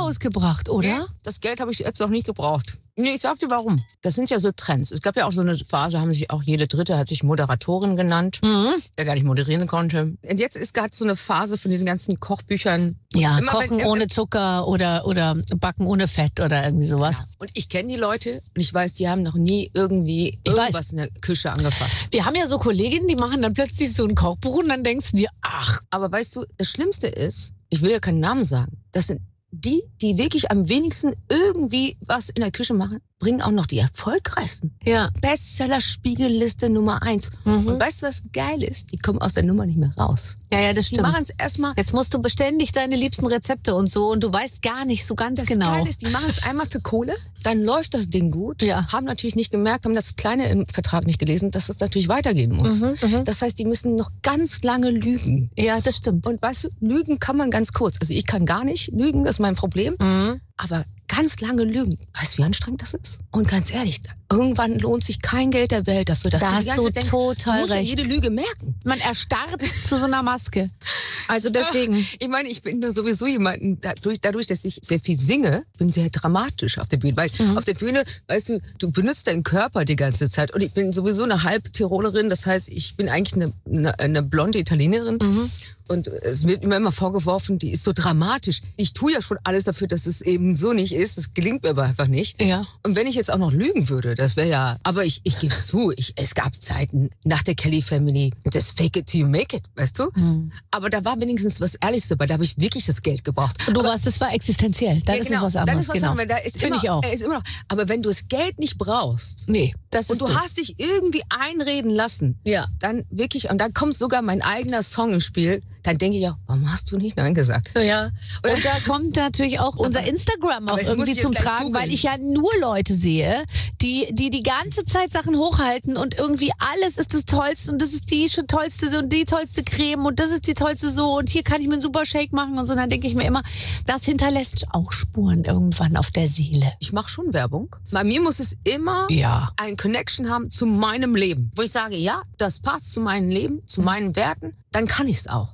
rausgebracht, oder? Nee, das Geld habe ich jetzt noch nicht gebraucht. Nee, ich sag dir warum. Das sind ja so Trends. Es gab ja auch so eine Phase, haben sich auch jede Dritte hat sich Moderatorin genannt, der gar nicht moderieren konnte. Und jetzt ist gerade so eine Phase von diesen ganzen Kochbüchern. Ja, Kochen ohne Zucker oder Backen ohne Fett oder irgendwie sowas. Ja. Und ich kenne die Leute und ich weiß, die haben noch nie irgendwie irgendwas in der Küche angefasst. Wir haben ja so Kolleginnen, die machen dann plötzlich so ein Kochbuch und dann denkst du dir, ach. Aber weißt du, das Schlimmste ist, ich will ja keinen Namen sagen, das sind die wirklich am wenigsten irgendwie was in der Küche machen, bringen auch noch die erfolgreichsten. Ja. Bestseller-Spiegelliste Nummer 1. Und weißt du, was geil ist? Die kommen aus der Nummer nicht mehr raus. Ja, das stimmt. Die machen es erstmal. Jetzt musst du beständig deine liebsten Rezepte und so und du weißt gar nicht so ganz genau. Das Geile ist, die machen es einmal für Kohle, dann läuft das Ding gut. Ja. Haben natürlich nicht gemerkt, haben das Kleine im Vertrag nicht gelesen, dass es natürlich weitergehen muss. Das heißt, die müssen noch ganz lange lügen. Ja, das stimmt. Und weißt du, lügen kann man ganz kurz. Also ich kann gar nicht lügen, das ist mein Problem. Aber ganz lange lügen, weißt du, wie anstrengend das ist? Und ganz ehrlich, irgendwann lohnt sich kein Geld der Welt dafür, dass da du hast die ganze du Zeit denkst, total du musst recht. ja jede Lüge merken. Man erstarrt zu so einer Maske. Also deswegen. Ich meine, ich bin sowieso jemand, dadurch, dass ich sehr viel singe, bin sehr dramatisch auf der Bühne. Weil auf der Bühne, weißt du benutzt deinen Körper die ganze Zeit. Und ich bin sowieso eine Halbtirolerin, das heißt, ich bin eigentlich eine blonde Italienerin. Und es wird mir immer vorgeworfen, die ist so dramatisch. Ich tue ja schon alles dafür, dass es eben so nicht ist. Das gelingt mir aber einfach nicht. Ja. Und wenn ich jetzt auch noch lügen würde, das wäre ja... Aber ich gebe es zu, es gab Zeiten nach der Kelly Family, das Fake it till you make it, weißt du? Aber da war wenigstens was Ehrliches dabei. Da habe ich wirklich das Geld gebraucht. Und das war existenziell. Dann ist es was anderes. Dann ist was genau. anderes. Da ist Finde ich auch. Ist immer noch, aber wenn du das Geld nicht brauchst... Nee, das ist und du hast dich irgendwie einreden lassen, dann wirklich, und dann kommt sogar mein eigener Song ins Spiel, dann denke ich ja, warum hast du nicht Nein gesagt? Ja, und da kommt natürlich auch unser Instagram auch irgendwie zum Tragen, weil ich ja nur Leute sehe, die ganze Zeit Sachen hochhalten und irgendwie alles ist das Tollste und das ist die tollste und die tollste Creme und das ist die tollste so und hier kann ich mir einen super Shake machen und so. Und dann denke ich mir immer, das hinterlässt auch Spuren irgendwann auf der Seele. Ich mache schon Werbung. Bei mir muss es immer ein Connection haben zu meinem Leben. Wo ich sage, ja, das passt zu meinem Leben, zu meinen Werten, dann kann ich es auch.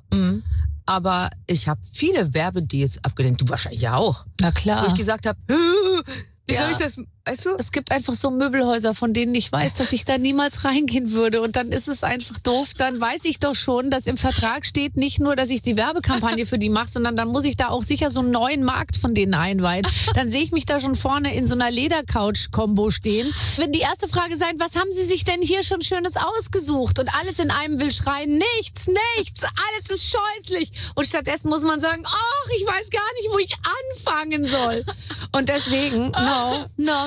Aber ich habe viele Werbedeals abgelehnt. Du wahrscheinlich ja auch. Na klar. Wo ich gesagt habe, wie soll ich das, weißt du? Es gibt einfach so Möbelhäuser, von denen ich weiß, dass ich da niemals reingehen würde. Und dann ist es einfach doof. Dann weiß ich doch schon, dass im Vertrag steht nicht nur, dass ich die Werbekampagne für die mache, sondern dann muss ich da auch sicher so einen neuen Markt von denen einweihen. Dann sehe ich mich da schon vorne in so einer Ledercouch-Kombo stehen. Wenn die erste Frage sein, was haben Sie sich denn hier schon Schönes ausgesucht? Und alles in einem will schreien, nichts, alles ist scheußlich. Und stattdessen muss man sagen, ach, ich weiß gar nicht, wo ich anfangen soll. Und deswegen, no.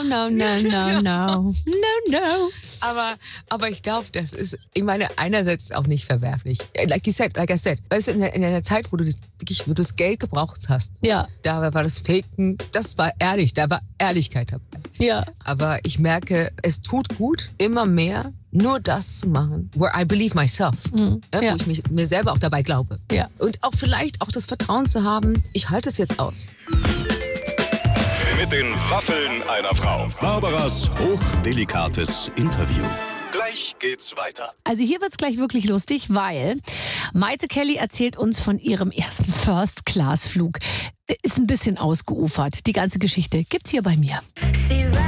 Aber ich glaube, das ist, ich meine, einerseits auch nicht verwerflich. Like I said, weißt du, in der Zeit, wo du das Geld gebraucht hast, da war das Faken, das war ehrlich, da war Ehrlichkeit dabei. Ja. Aber ich merke, es tut gut, immer mehr nur das zu machen, where I believe myself, wo ich mir selber auch dabei glaube. Ja. Und auch vielleicht auch das Vertrauen zu haben, ich halte es jetzt aus. Mit den Waffeln einer Frau. Barbaras hochdelikates Interview. Gleich geht's weiter. Also hier wird's gleich wirklich lustig, weil Maite Kelly erzählt uns von ihrem ersten First-Class-Flug. Ist ein bisschen ausgeufert, die ganze Geschichte gibt's hier bei mir.